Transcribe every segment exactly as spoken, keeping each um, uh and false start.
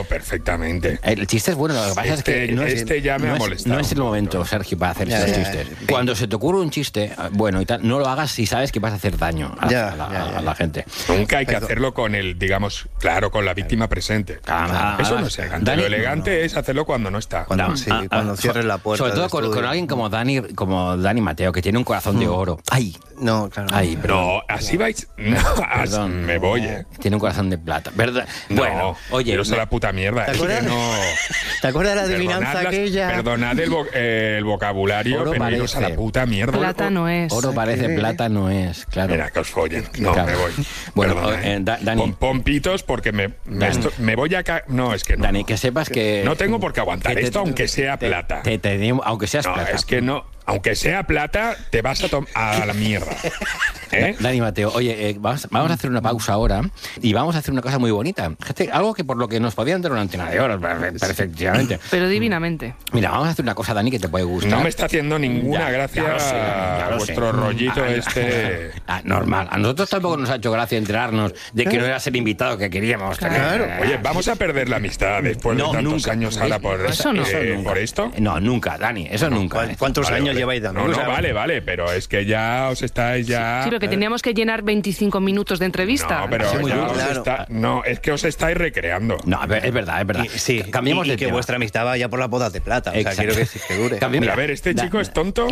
no, perfectamente. El chiste es bueno, lo que pasa este, es que... No es, este ya me no ha es, molestado. No es el momento, Sergio, para hacer ya, estos ya, chistes. ya. Cuando se te ocurre un chiste, bueno y tal, no lo hagas si sabes que vas a hacer daño a, Ya, a la, ya, ya. a la gente. Nunca hay que Perdón. hacerlo con el, digamos, claro, con la víctima presente. Ah, Eso ah, no es elegante. Dani- Lo elegante es hacerlo cuando no está. Cuando, No, sí, ah, cuando ah, cierres la puerta. Sobre todo del con, estudio. con alguien como Dani, como Dani Mateo, que tiene un corazón de oro. Ay, No, claro. ay, perdón. No, así vais. No, as- Perdón. me voy, eh. Tiene un corazón de plata, ¿verdad? No, Bueno, oye, iros a me- la puta mierda. ¿Te Es que acuerdas? no. ¿Te acuerdas de la adivinanza Perdonad, las- aquella? perdonad el, vo- eh, el vocabulario, Oro pero iros a parece. la puta mierda. Plata no es. oro parece que- plata, no es, claro. Mira, que os follen. No, Claro. me voy. Bueno, Perdona, eh, eh. Da- Dani. Pon, pon pitos porque me, me, Dani. esto- me voy a... ca- No, es que no. Dani, que sepas que... No tengo por qué aguantar que te- esto, aunque sea te- plata. te- te- aunque seas No, plata. es que no. Aunque sea plata, te vas a tomar a la mierda. ¿Eh? Dani Mateo, oye, eh, vamos, vamos a hacer una pausa ahora y vamos a hacer una cosa muy bonita. Fíjate, algo que por lo que nos podían dar una antena de oro, perfe- perfectamente. Pero divinamente. Mira, vamos a hacer una cosa, Dani, que te puede gustar. No me está haciendo ninguna Ya, gracia ya lo sé, ya lo vuestro sé. rollito Ah, este. ah, normal. A nosotros tampoco nos ha hecho gracia enterarnos de que no eras el invitado que queríamos tener. Claro. Oye, vamos a perder la amistad después No, de tantos nunca. años ahora por, Eso no. eh, Eso nunca. por esto. No, nunca, Dani, eso nunca. ¿Cuán- ¿Cuántos Vale, años vale. lleváis dando? No, no, O sea, vale, vale, pero es que ya os estáis ya. Sí, pero que teníamos que llenar veinticinco minutos de entrevista. No, pero Sí, muy ya duro. os Claro. está- no, es que os estáis recreando. No, a ver, es verdad, es verdad. y- sí, Cambiemos y, y de que tema. vuestra amistad vaya por las bodas de plata. O sea, Exacto. quiero que, que dure. Cambiemos- Mira, a ver, ¿este Da- chico es tonto?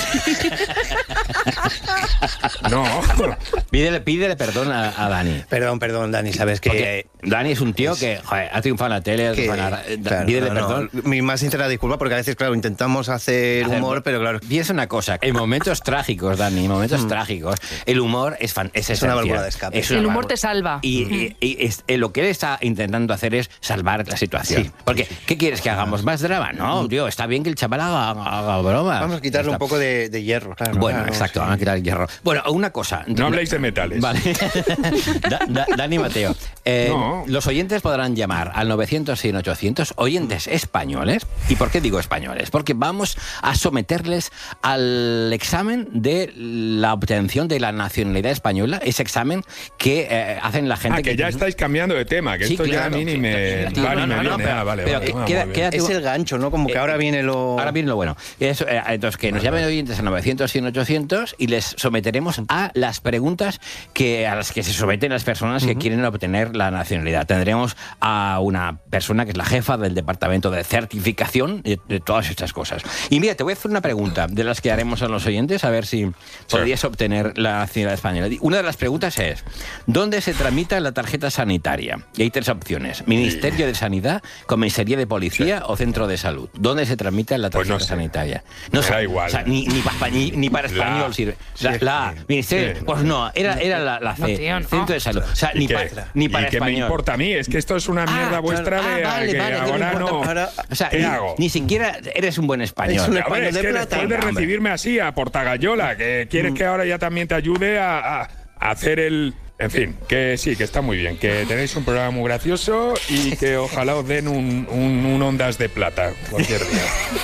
No. Pídele, pídele perdón a, a Dani. Perdón, perdón, Dani, sabes que... Porque Dani es un tío que joder, ha triunfado en la tele, ha que- triunfado en la- eh, claro, pídele no, no, perdón. mi más sincera disculpa, porque a veces, claro, intentamos hacer Hacer- humor, pero claro... Piensa una cosa, en momentos trágicos, Dani, en momentos trágicos, el humor es, fan, es, Es una esencial. válvula de escape. Es una El humor válvula. te salva. Y, y- y es- eh, lo que él está intentando hacer es salvar la situación. Sí. Porque, ¿qué quieres que hagamos? ¿Más drama? No, tío, está bien que el chaval haga, haga broma. Vamos a quitarle un poco de, de hierro, claro. Bueno, claro, exacto, sí. vamos a quitar el hierro. Bueno, una cosa. No habléis de metales. Vale. Da- da- Dani Mateo, eh, No. los oyentes podrán llamar al novecientos, cien, ochocientos, oyentes españoles. ¿Y por qué digo españoles? Porque vamos a someterles al examen de la obtención de la nacionalidad española, ese examen que eh, hacen la gente Ah, que ya estáis cambiando de tema, que Sí, esto ya a claro. mí ni me Sí, va no, ni me no, no, viene. pero- Ah, vale, pero vale, que- ah, queda- muy bien. queda- Es el gancho, ¿no? Como que Eh, ahora viene lo... Ahora viene lo bueno. Eso, eh, entonces, que nos llamen oyentes a novecientos, cien, ochocientos y les someteremos a las preguntas que a las que se someten las personas que quieren obtener la nacionalidad. Tendremos a una persona que es la jefa del departamento de certificación de, de todas estas cosas. Y mira, te voy a hacer una pregunta de las que haremos a los oyentes, a ver si podrías obtener la nacionalidad española. Una de las preguntas es, ¿dónde se tramita la tarjeta sanitaria? Y hay tres opciones. Ministerio de Sanidad, Comisaría de Policía o Centro de Salud. ¿Dónde se tramita la Pues tarjeta no sé. sanitaria? Me sé. da igual. O sea, ni, ni, pa- ni- ni para La- español sirve. La, sí, la sí. Ministerio, Sí. pues no, era, era la, la C, No, tío, no. Centro de Salud. O sea, ¿Y ni, qué? pa- ni para ¿Y qué me español. importa a mí? Es que esto es una mierda Ah, vuestra claro. de Ah, vale, que vale, ¿qué me ahora importa? no. Ahora- O sea, ¿Qué ni, hago? ni siquiera eres un buen español. Es un Hombre, español es de que plata. después de Hombre. recibirme así a Portagallola, que quieres que ahora ya también te ayude a, a- a hacer el... En fin, que sí, que está muy bien, que tenéis un programa muy gracioso y que ojalá os den un, un, un Ondas de Plata cualquier día.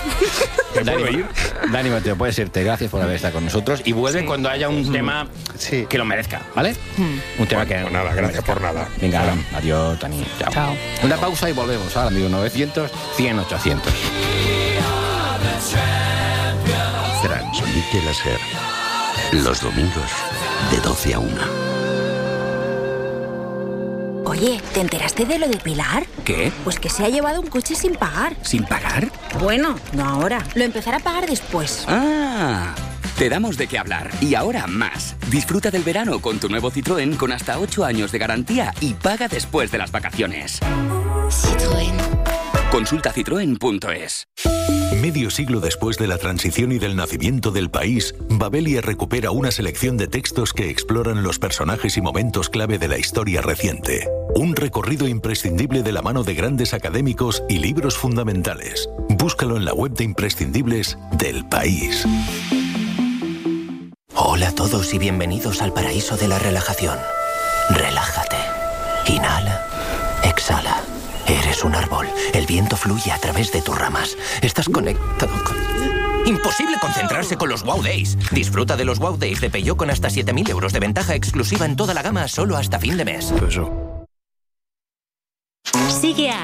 ¿Me puedo Dani, ir? Dani Mateo, puedes irte. Gracias por haber estado con nosotros. Y vuelve cuando haya un tema Sí. que lo merezca, ¿vale? Un tema que... Pues nada, gracias por nada. Venga, adiós, Dani. Chao. Chao. Una pausa y volvemos. Ahora, amigo, novecientos, cien, ochocientos. Transmite la SER. Los domingos de doce a una. Oye, ¿te enteraste de lo de Pilar? ¿Qué? Pues que se ha llevado un coche sin pagar. ¿Sin pagar? Bueno, no ahora. Lo empezará a pagar después. Ah, te damos de qué hablar. Y ahora más. Disfruta del verano con tu nuevo Citroën con hasta ocho años de garantía y paga después de las vacaciones. Citroën. Consulta citroen punto es. Medio siglo después de la transición y del nacimiento del país, Babelia recupera una selección de textos que exploran los personajes y momentos clave de la historia reciente. Un recorrido imprescindible de la mano de grandes académicos y libros fundamentales. Búscalo en la web de imprescindibles del país. Hola a todos y bienvenidos al paraíso de la relajación. Relájate. Inhala. Exhala. Eres un árbol. El viento fluye a través de tus ramas. Estás conectado con... Imposible concentrarse con los Wow Days. Disfruta de los Wow Days de Peugeot con hasta siete mil euros de ventaja exclusiva en toda la gama solo hasta fin de mes. Eso. Sigue a